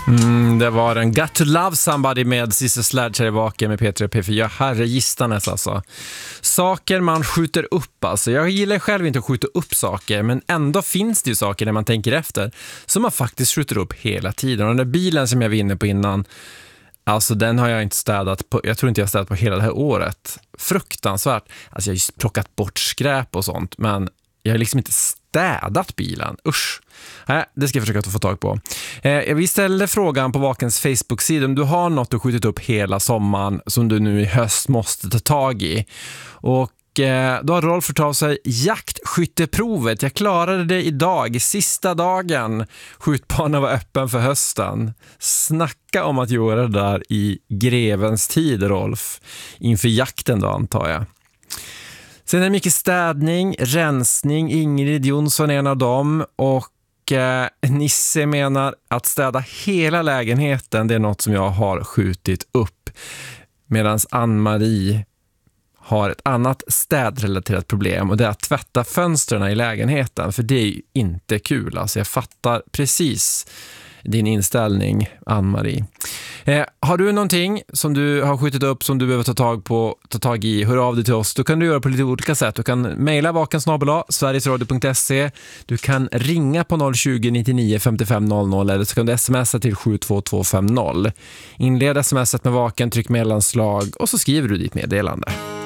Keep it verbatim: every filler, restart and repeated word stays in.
Mm, det var en Got to Love Somebody med Sister Sledge här i Vaken med P tre P fyra. Herre gistanes alltså. Saker man skjuter upp alltså. Jag gillar själv inte att skjuta upp saker, men ändå finns det ju saker när man tänker efter som man faktiskt skjuter upp hela tiden. Och den där bilen som jag var inne på innan, alltså den har jag inte städat på, jag tror inte jag har städat på hela det här året. Fruktansvärt. Alltså jag har ju plockat bort skräp och sånt, men jag har liksom inte städat bilen. Usch. Nej, det ska jag försöka få tag på. Eh, vi ställde frågan på Vakens Facebook-sida om du har något du skjutit upp hela sommaren som du nu i höst måste ta tag i. Och eh, då har Rolf fått av sig jaktskytteprovet. Jag klarade det idag, sista dagen. Skjutbanan var öppen för hösten. Snacka om att göra det där i grevens tid, Rolf. Inför jakten då, antar jag. Sen är det mycket städning, rensning. Ingrid Jonsson är en av dem. Och eh, Nisse menar att städa hela lägenheten, det är något som jag har skjutit upp. Medan Ann-Marie har ett annat städrelaterat problem, och det är att tvätta fönstren i lägenheten. För det är ju inte kul. Alltså jag fattar precis din inställning, Ann-Marie. Eh, har du någonting som du har skjutit upp som du behöver ta tag på, ta tag i, hör av dig till oss. Då kan du göra på lite olika sätt. Du kan mejla vakensnabel-a sverigesradio punkt se. Du kan ringa på noll tjugo nittionio femtiofem noll noll eller så kan du smsa till sju två två fem noll. Inled smset med Vaken, tryck mellanslag och så skriver du ditt meddelande.